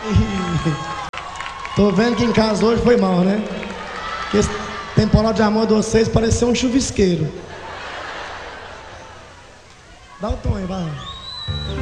Tô vendo que em casa hoje foi mal, né? Esse temporal de amor de vocês pareceu um chuvisqueiro. Dá o tom aí, vai.